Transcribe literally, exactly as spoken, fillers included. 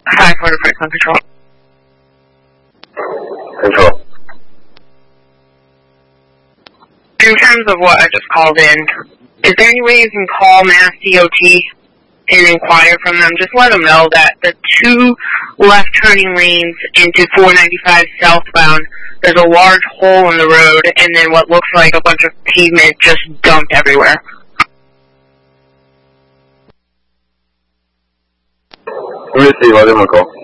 Hi, Porter Franklin Control. Control. In terms of what I just called in, is there any way you can call Mass D O T and inquire from them? Just let them know that the two left turning lanes into four ninety-five southbound, there's a large hole in the road and then what looks like a bunch of pavement just dumped everywhere. Receive, I'll give them a call.